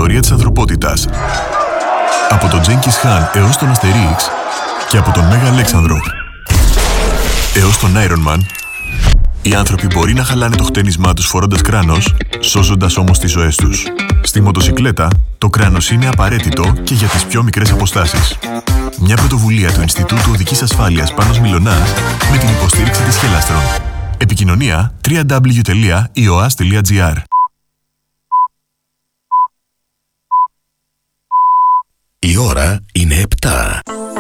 ιστορία της ανθρωπότητας. Από τον Τζένκις Χάν έως τον Αστερίξ και από τον Μέγα Αλέξανδρο έως τον Iron Man, οι άνθρωποι μπορεί να χαλάνε το χτένισμά τους φορώντας κράνος, σώζοντας όμως τις ζωές τους. Στη μοτοσικλέτα, το κράνος είναι απαραίτητο και για τις πιο μικρές αποστάσεις. Μια πρωτοβουλία του Ινστιτούτου Οδικής Ασφάλειας Πάνος Μιλωνάς με την υποστήριξη της Χελάστρον. Επικοινωνία www.ioas.gr. Η ώρα είναι 7.